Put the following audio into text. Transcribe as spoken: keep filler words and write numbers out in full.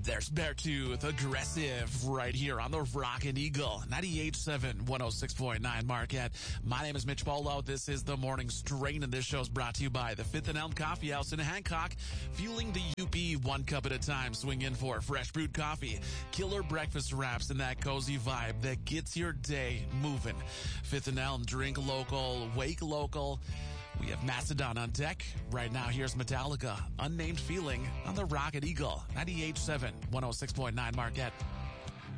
There's Beartooth, aggressive, right here on the Rockin' Eagle, ninety-eight point seven, one oh six point nine Marquette. My name is Mitch Polo. This is the Morning Strain, and this show is brought to you by the Fifth and Elm Coffee House in Hancock, fueling the U P one cup at a time. Swing in for fresh brewed coffee, killer breakfast wraps, and that cozy vibe that gets your day moving. Fifth and Elm, drink local, wake local. We have Mastodon on deck. Right now, here's Metallica, Unnamed Feeling, on the Rocket Eagle, ninety-eight point seven, one oh six point nine Marquette.